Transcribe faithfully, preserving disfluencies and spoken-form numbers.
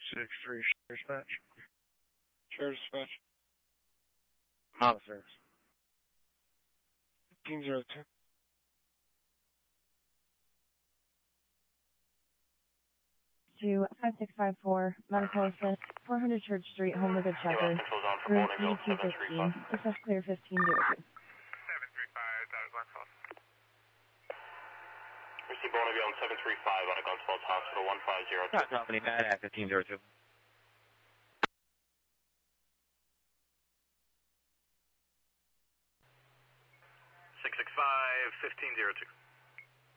six three, dispatch. Share dispatch. Officers. fifteen zero two. To five six five four, medical assist, four hundred Church Street, home with a checker, room eighty-two fifteen, dispatch clear fifteen zero two. seven three five, that is one call. Receive Bonneville on seven three five on a Gunswells Hospital one five zero two. Company, Mad at fifteen zero two. six six five, fifteen zero two.